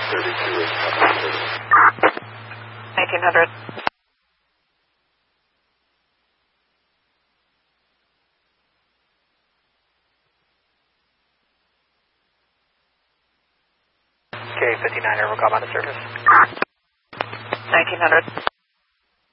32 is coming to service. 1900. Okay, 59 Air will come out of service. 1900.